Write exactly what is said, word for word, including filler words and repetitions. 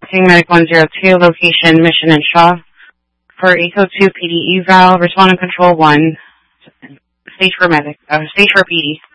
King Medic one zero two, location Mission and Shaw. For Eco two P D eval, respond and control one. Stage for medic, uh, stage for P D.